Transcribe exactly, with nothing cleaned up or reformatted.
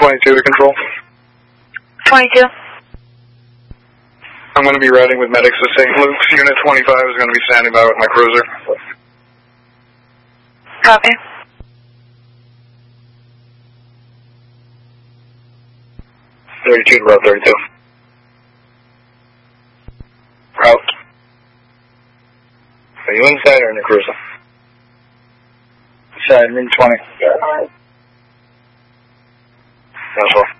twenty-two to control. twenty-two. I'm going to be riding with medics to Saint Luke's. Unit twenty-five is going to be standing by with my cruiser. Copy. thirty-two to route thirty-two. Route. Are you inside or in your cruiser? Inside, room twenty. That's all.